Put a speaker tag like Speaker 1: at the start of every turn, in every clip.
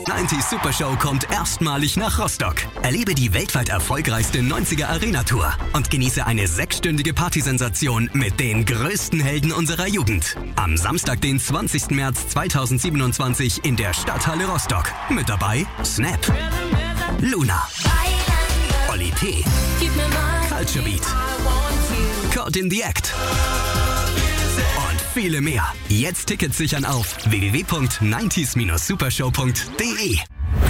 Speaker 1: 90s Super Show kommt erstmalig nach Rostock. Erlebe die weltweit erfolgreichste 90er Arena-Tour und genieße eine 6-stündige Partysensation mit den größten Helden unserer Jugend. Am Samstag, den 20. März 2027 in der Stadthalle Rostock. Mit dabei Snap, Luna, Oli P, Culture Beat, Caught in the Act und viele mehr. Jetzt Tickets sichern auf www.90s-supershow.de.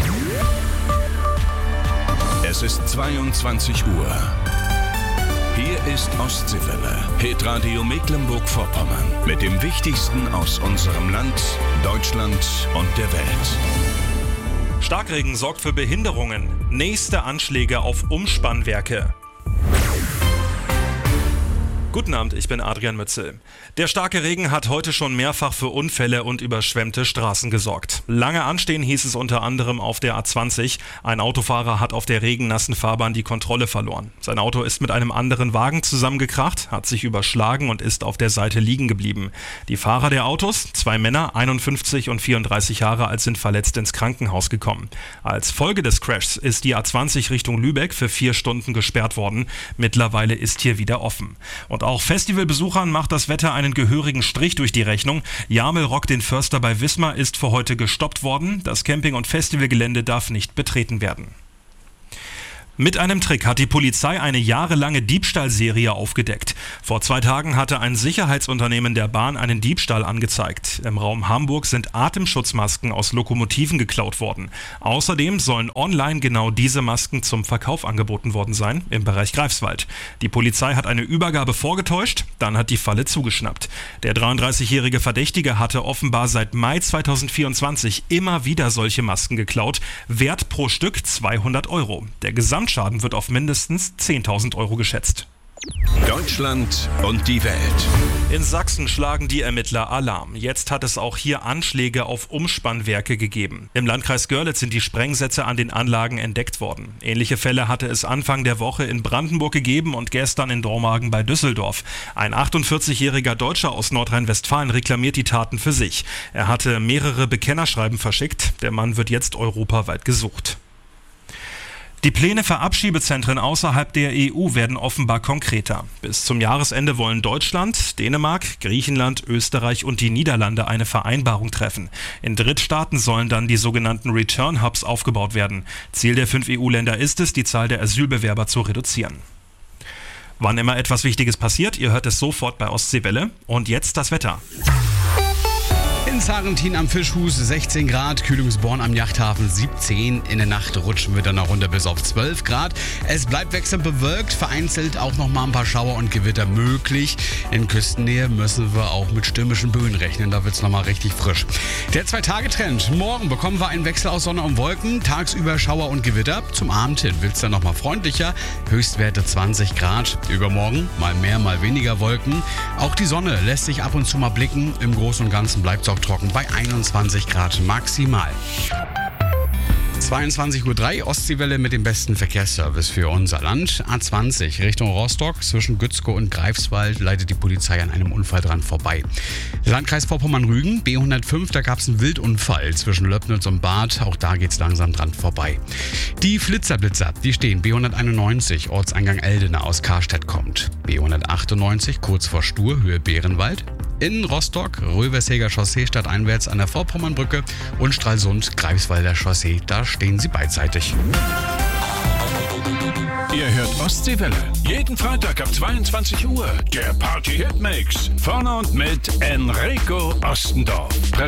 Speaker 2: Es ist 22 Uhr. Hier ist Ostseewelle, Hitradio Mecklenburg-Vorpommern. Mit dem Wichtigsten aus unserem Land, Deutschland und der Welt.
Speaker 3: Starkregen sorgt für Behinderungen. Nächste Anschläge auf Umspannwerke. Guten Abend, ich bin Adrian Mützel. Der starke Regen hat heute schon mehrfach für Unfälle und überschwemmte Straßen gesorgt. Lange anstehen hieß es unter anderem auf der A20. Ein Autofahrer hat auf der regennassen Fahrbahn die Kontrolle verloren. Sein Auto ist mit einem anderen Wagen zusammengekracht, hat sich überschlagen und ist auf der Seite liegen geblieben. Die Fahrer der Autos, 2 Männer, 51 und 34 Jahre alt, sind verletzt ins Krankenhaus gekommen. Als Folge des Crashs ist die A20 Richtung Lübeck für 4 Stunden gesperrt worden. Mittlerweile ist hier wieder offen. Und auch Festivalbesuchern macht das Wetter einen gehörigen Strich durch die Rechnung. Jamel Rock den Förster bei Wismar ist für heute gestoppt worden. Das Camping- und Festivalgelände darf nicht betreten werden. Mit einem Trick hat die Polizei eine jahrelange Diebstahlserie aufgedeckt. Vor 2 Tagen hatte ein Sicherheitsunternehmen der Bahn einen Diebstahl angezeigt. Im Raum Hamburg sind Atemschutzmasken aus Lokomotiven geklaut worden. Außerdem sollen online genau diese Masken zum Verkauf angeboten worden sein, im Bereich Greifswald. Die Polizei hat eine Übergabe vorgetäuscht, dann hat die Falle zugeschnappt. Der 33-jährige Verdächtige hatte offenbar seit Mai 2024 immer wieder solche Masken geklaut. Wert pro Stück 200 €. Der Gesamtschaden wird auf mindestens 10.000 € geschätzt.
Speaker 2: Deutschland und die Welt.
Speaker 3: In Sachsen schlagen die Ermittler Alarm. Jetzt hat es auch hier Anschläge auf Umspannwerke gegeben. Im Landkreis Görlitz sind die Sprengsätze an den Anlagen entdeckt worden. Ähnliche Fälle hatte es Anfang der Woche in Brandenburg gegeben und gestern in Dormagen bei Düsseldorf. Ein 48-jähriger Deutscher aus Nordrhein-Westfalen reklamiert die Taten für sich. Er hatte mehrere Bekennerschreiben verschickt. Der Mann wird jetzt europaweit gesucht. Die Pläne für Abschiebezentren außerhalb der EU werden offenbar konkreter. Bis zum Jahresende wollen Deutschland, Dänemark, Griechenland, Österreich und die Niederlande eine Vereinbarung treffen. In Drittstaaten sollen dann die sogenannten Return Hubs aufgebaut werden. Ziel der 5 EU-Länder ist es, die Zahl der Asylbewerber zu reduzieren. Wann immer etwas Wichtiges passiert, ihr hört es sofort bei Ostseewelle. Und jetzt das Wetter.
Speaker 4: In Sarrentin am Fischhus 16 Grad, Kühlungsborn am Yachthafen 17. In der Nacht rutschen wir dann noch runter bis auf 12 Grad. Es bleibt wechselnd bewölkt, vereinzelt auch noch mal ein paar Schauer und Gewitter möglich. In Küstennähe müssen wir auch mit stürmischen Böen rechnen, da wird es nochmal richtig frisch. Der 2-Tage-Trend. Morgen bekommen wir einen Wechsel aus Sonne und Wolken, tagsüber Schauer und Gewitter. Zum Abend hin wird es dann nochmal freundlicher, Höchstwerte 20 Grad. Übermorgen mal mehr, mal weniger Wolken. Auch die Sonne lässt sich ab und zu mal blicken. Im Großen und Ganzen bleibt es auch trocken bei 21 Grad maximal. 22:03 Uhr, Ostseewelle mit dem besten Verkehrsservice für unser Land. A20 Richtung Rostock zwischen Gützkow und Greifswald leitet die Polizei an einem Unfall dran vorbei. Landkreis Vorpommern-Rügen, B105, da gab es einen Wildunfall zwischen Löbnitz und Bad. Auch da geht es langsam dran vorbei. Die Flitzer, die stehen B191, Ortseingang Eldene aus Karstedt kommt. B198 kurz vor Stur, Höhe Bärenwald. In Rostock, Röversheger Chaussee stadteinwärts an der Vorpommernbrücke und Stralsund, Greifswalder Chaussee, da stehen sie beidseitig.
Speaker 2: Ihr hört Ostseewelle. Jeden Freitag ab 22 Uhr. Der Party-Hitmix. Vorne und mit Enrico Ostendorf.